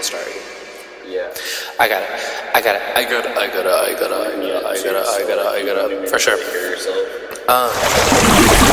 starting. Yeah. I got it. For sure. Take care of yourself.